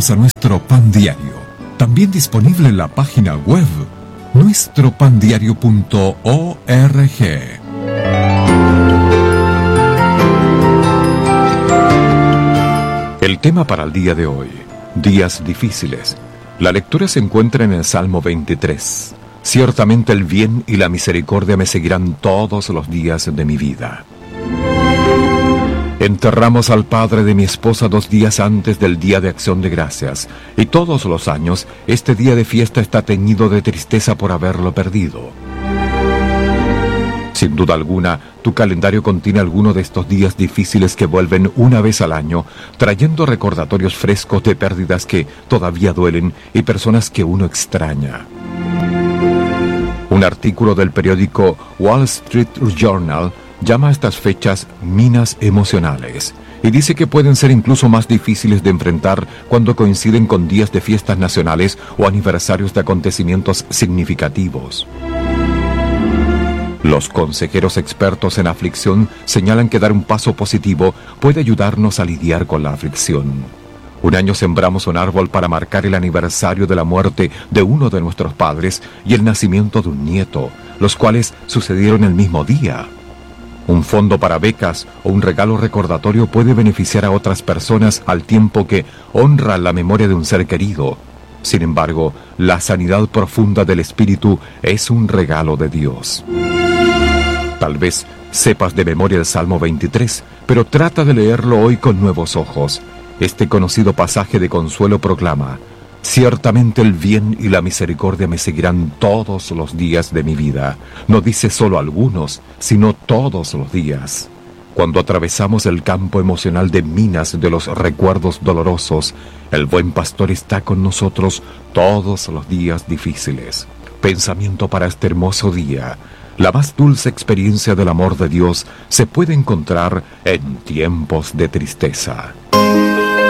invitamos a nuestro pan diario, también disponible en la página web nuestropandiario.org. El tema para el día de hoy: días difíciles. La lectura se encuentra en el Salmo 23. Ciertamente el bien y la misericordia me seguirán todos los días de mi vida. Enterramos al padre de mi esposa 2 días antes del Día de Acción de Gracias, y todos los años este día de fiesta está teñido de tristeza por haberlo perdido. Sin duda alguna, tu calendario contiene alguno de estos días difíciles que vuelven una vez al año, trayendo recordatorios frescos de pérdidas que todavía duelen y personas que uno extraña. Un artículo del periódico Wall Street Journal llama a estas fechas minas emocionales y dice que pueden ser incluso más difíciles de enfrentar cuando coinciden con días de fiestas nacionales o aniversarios de acontecimientos significativos. Los consejeros expertos en aflicción señalan que dar un paso positivo puede ayudarnos a lidiar con la aflicción. Un año sembramos un árbol para marcar el aniversario de la muerte de uno de nuestros padres y el nacimiento de un nieto, los cuales sucedieron el mismo día. Un fondo para becas o un regalo recordatorio puede beneficiar a otras personas al tiempo que honra la memoria de un ser querido. Sin embargo, la sanidad profunda del espíritu es un regalo de Dios. Tal vez sepas de memoria el Salmo 23, pero trata de leerlo hoy con nuevos ojos. Este conocido pasaje de consuelo proclama: ciertamente el bien y la misericordia me seguirán todos los días de mi vida. No dice solo algunos, sino todos los días. Cuando atravesamos el campo emocional de minas de los recuerdos dolorosos, el buen pastor está con nosotros todos los días difíciles. Pensamiento para este hermoso día: la más dulce experiencia del amor de Dios se puede encontrar en tiempos de tristeza.